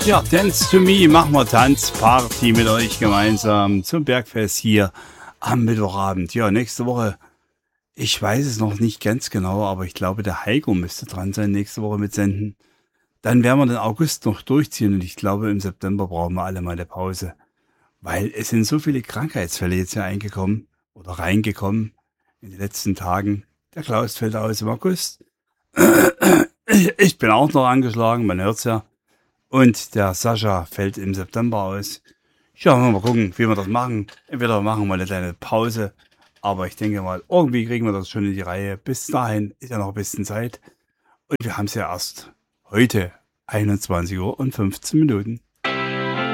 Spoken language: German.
Ja, Dance to Me, machen wir Tanzparty mit euch gemeinsam zum Bergfest hier am Mittwochabend. Ja, nächste Woche, ich weiß es noch nicht ganz genau, aber ich glaube, der Heiko müsste dran sein, nächste Woche mit senden. Dann werden wir den August noch durchziehen und ich glaube, im September brauchen wir alle mal eine Pause, weil es sind so viele Krankheitsfälle jetzt hier eingekommen oder reingekommen in den letzten Tagen. Der Klaus fällt aus im August. Ich bin auch noch angeschlagen, man hört's ja. Und der Sascha fällt im September aus. Ja, mal gucken, wie wir das machen. Entweder machen wir eine kleine Pause, aber ich denke mal, irgendwie kriegen wir das schon in die Reihe. Bis dahin ist ja noch ein bisschen Zeit. Und wir haben es ja erst heute 21 Uhr und 15 Minuten.